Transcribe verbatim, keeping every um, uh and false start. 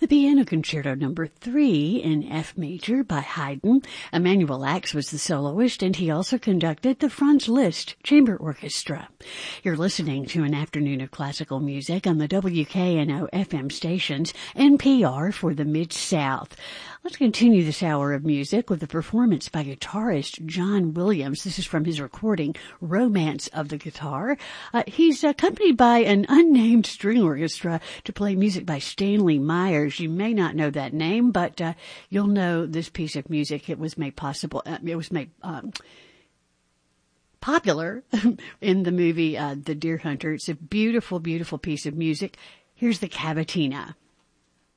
The Piano Concerto Number three in F major by Haydn. Emanuel Ax was the soloist, and he also conducted the Franz Liszt Chamber Orchestra. You're listening to an afternoon of classical music on the W K N O F M stations, N P R for the Mid-South. Let's continue this hour of music with a performance by guitarist John Williams. This is from his recording, Romance of the Guitar. Uh, he's accompanied by an unnamed string orchestra to play music by Stanley Myers. You may not know that name, but uh, you'll know this piece of music. It was made possible. Uh, it was made um, popular in the movie uh, The Deer Hunter. It's a beautiful, beautiful piece of music. Here's the Cavatina.